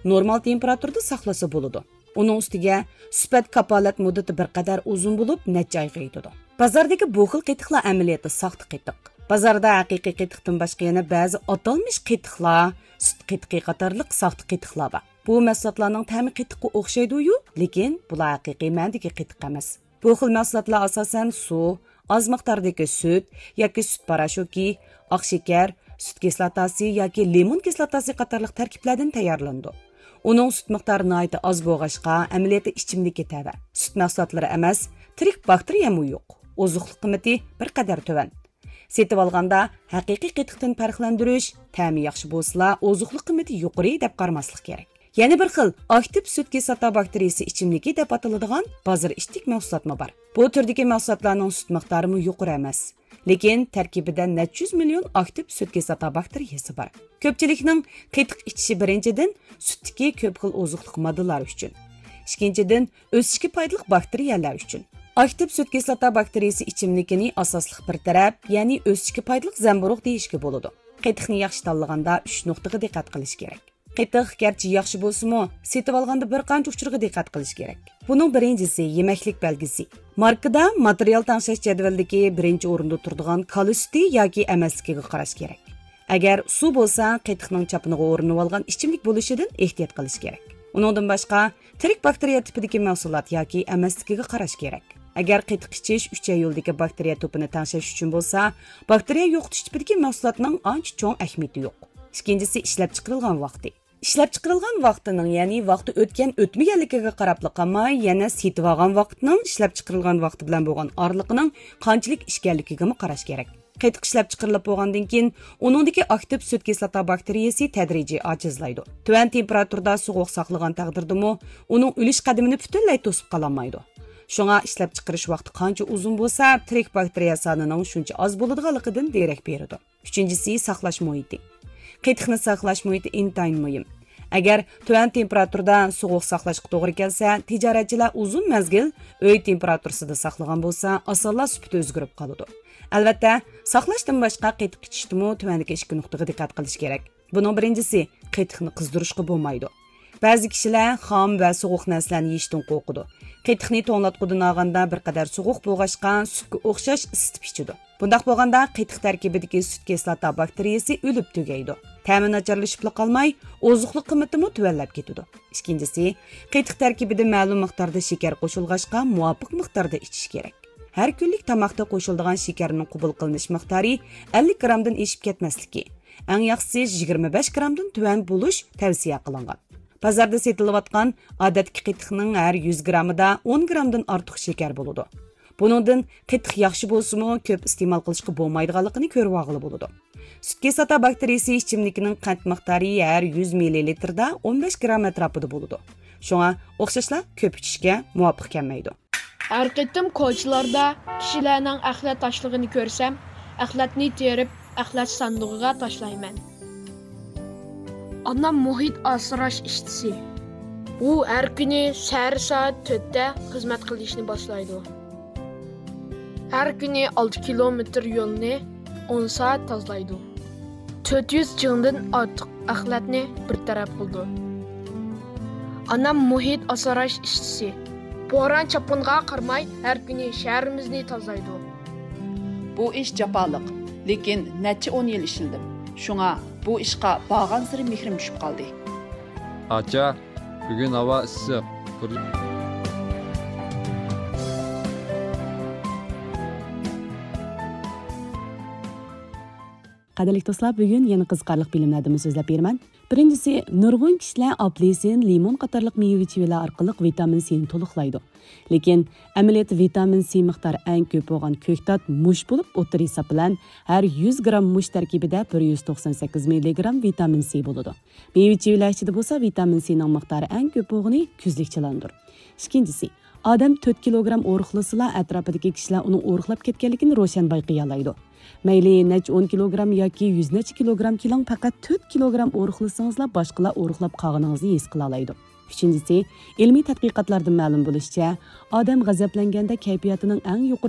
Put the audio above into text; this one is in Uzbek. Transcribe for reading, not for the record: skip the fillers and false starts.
normal temperaturada saqlasa bo'ladi. Uning ustiga sifat kapolat muddati bir qadar uzun bo'lib, necha oyga yetadi. Bozordagi bu xil qetiqlar amaliyoti saxta qetiq. Bozorda haqiqiy qetiqdan boshqa yana ba'zi atalmish qetiqlar, sut qetiqi qatorliq saxta qetiqlar bor. Bu mahsulotlarning ta'mi qetiqqa o'xshaydi-yu, lekin bular haqiqiy ma'nodagi qetiq emas. Bu xil mahsulotlar asosan suv, az miqdordagi sut yoki sut parashuki, oq shakar, sut kislotasi yoki limon kislotasi qatorliq tarkiblardan tayyorlanadi. Uning sut miqdori nihoyatda oz bo'lg'achqa, amaliyotda ichimlikka tava. Sut mahsulotlari emas, tirik bakteriyami yo'q. Oziqlik qiymati bir qadar tuvan. Setib olganda haqiqiy qetiqdan farqlantirish, ta'mi yaxshi bo'lsa, oziqlik qiymati yuqori deb qaramaslik kerak. Yana bir xil aktiv sut kislota bakteriyasi ichimligi deb ataladigan bozor ishtik mahsulotmi bor. Bu turdagi mahsulotlarning sut miqdori yuqori emas, lekin tarkibida necha yuz million aktiv sut kislota bakteriyasi bor. Ko'pchilikning qetiq ichishi birinchidan sutdagi ko'p xil oziqlik moddalar uchun, ikkinchidan o'sishga foydali bakteriyalar uchun. Aktiv sut kislota bakteriyasi ichimlikini asosli bir taraf, ya'ni o'sishga foydali zamburug' deyishga bo'ladi. Qetiqni yaxshi tanlaganda 3 nuqtaga diqqat qilish kerak. Qetiq garchi yaxshi bo'lsa-mu, setib olganda bir qancha uchurga diqqat qilish kerak. Buning birinchisi yemaklik belgisi. Markada material tanlash jadvalidagi birinchi o'rinda turadigan kalsiy yoki emasligiga qarash kerak. Agar suv bo'lsa, qetiqning chapiniga o'rnab olgan ichimlik bo'lishidan ehtiyot qilish kerak. Uningdan boshqa tirik bakteriya tipidagi mahsulot yoki emasligiga qarash kerak. Agar qetiq ichish 3 yo'ldagi bakteriya to'pini tangshash uchun bo'lsa, bakteriya yo'qotish tipidagi mahsulotning ancha cho'ng ahamiyati yo'q. Ikkinchisi ishlab chiqarilgan vaqti. Ishlab chiqarilgan vaqtining, ya'ni vaqti o'tgan o'tmaganligiga qarab qolmay, yana setib olgan vaqtning ishlab chiqarilgan vaqti bilan bo'lgan oraliqining qanchalik ishganligiga qarash kerak. Qetiq ishlab chiqarilib bo'lgandan keyin uningdagi aktiv sut kislota bakteriyasi tadrijiy ojizlaydi. Tuvan temperaturada sovuq saqlagan taqdirdami, uning o'lish qadamini butunlay to'sib qololmaydi. Shunga ishlab chiqarish vaqti qancha uzun bo'lsa, tirik bakteriya sonining shuncha oz bo'ladiganligidan derak beradi. Uchinchisi saqlash muhiti. Qetiqni saqlash muhiti intayin muhim. Agar tuvan temperaturada sovuq saqlashga to'g'ri kelsa, tijoratchilar uzun mazgil uy temperaturasida saqlagan bo'lsa, osonla sifati o'zgarib qoladi. Albatta, saqlashdan boshqa qetiq ichishda tuvandagi 2 nuqtaga diqqat qilish kerak. Buning birinchisi, qetiqni qizdirishga bo'lmaydi. Ba'zi kishilar xom va sovuq narsalarni yeyishdan qo'rqadi. Qetiqni to'nglatqudan olganda bir qadar sovuq bo'lg'achqa sutga o'xshash isitib ichidi. Bundoq bo'lganda qetiq tarkibidagi sut kislota bakteriyasi o'lib tugaydi. Ta'mi nacharlashib qolmay, oziqlik qiymatimi tuvanlab ketadi. Ikkinchisi, qetiq tarkibida ma'lum miqdorda shakar qo'shilg'achqa muvofiq miqdorda ichish kerak. Har kunlik tomoqda qo'shiladigan shakarning qabul qilinish miqdori 50 gramdan eshib ketmasligi, eng yaxshisi 25 gramdan tuvan bo'lish tavsiya qilingan. Bozorda setilayotgan odatki qetiqning har 100 gramida 10 gramdan ortiq shakar bo'ladi. Buningdan qetiq yaxshi bo'lsa-mu, ko'p iste'mol qilishga bo'lmaydiganligini ko'rib olg'ili bo'ladi. Sut kislota bakteriyasi ichimligining qand miqdori har 100 ml da 15 gram atrofida bo'ladi. Shunga o'xshashlar ko'p ichishga muvofiq kelmaydi. Har qitim ko'chalarda kishilarning axlat tashlig'ini ko'rsam, axlatni terib, axlat sandig'iga tashlayman. Anam muhit asrash ishtisi. U har kuni sahar soat 4 da xizmat qilishni boshlaydi. Har kuni 6 kilometr yo'lni 10 soat tozlaydi. 400 jingdan ortiq axlatni bir taraf qildi. Anam muhit asrash ishtisi. Bo'ron chapinga qarmay har kuni shaharimizni tozlaydi. Bu ish jafoliq, lekin necha 10 yil ishildim. Shunga bu ishqa bag'an siri mehrim tushib qoldi. Acha, bugun havo issiq. Qadrli do'stlar, bugun yana qiziqarli bilimlarni so'zlab beraman. Birinchisi, nurg'un kishilar apelsin, limon qatorliq meva-chevalar orqali vitamin C ni to'liqlaydi. Lekin amaliyotda vitamin C miqdori eng ko'p bo'lgan ko'ktat mush bo'lib, o'tiri hisob bilan har 100 gram mush tarkibida 198 mg vitamin C bo'ladi. Meva-chevalar ichida bo'lsa, vitamin C ning miqdori eng ko'p bo'lgani kuzlikchilandir. Ikkinchisi, odam 4 kilogram o'riqlasila, atrofidagi kishilar uni o'riqlab ketganligini ro'shan bayqay oladi. Mayli nech 10 kilogram yoki 100 necha kilogram kilang faqat 4 kilogram o'riqlasangizlar boshqalar o'riqlab qolganingizni his qila oladi. Uchinchisi, ilmiy tadqiqotlardan ma'lum bo'lishicha, odam g'azablanganda kayfiyatining eng yuqori